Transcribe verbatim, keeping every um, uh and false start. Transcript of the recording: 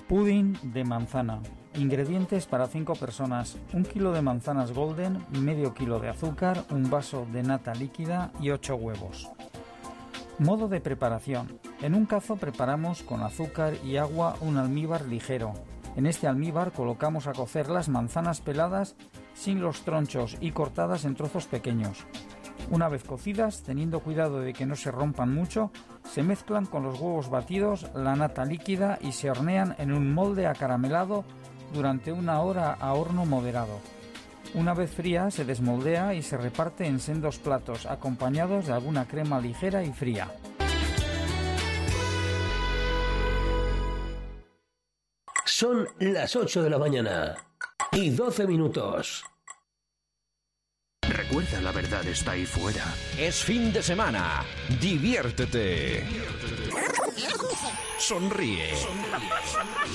Pudding de manzana. Ingredientes para cinco personas: un kilo de manzanas golden, medio kilo de azúcar, un vaso de nata líquida y ocho huevos. Modo de preparación. En un cazo preparamos con azúcar y agua un almíbar ligero. En este almíbar colocamos a cocer las manzanas peladas sin los tronchos y cortadas en trozos pequeños. Una vez cocidas, teniendo cuidado de que no se rompan mucho, se mezclan con los huevos batidos, la nata líquida y se hornean en un molde acaramelado durante una hora a horno moderado. Una vez fría, se desmoldea y se reparte en sendos platos, acompañados de alguna crema ligera y fría. Son las ocho de la mañana y doce minutos. Recuerda, la verdad está ahí fuera. Es fin de semana. Diviértete. Sonríe.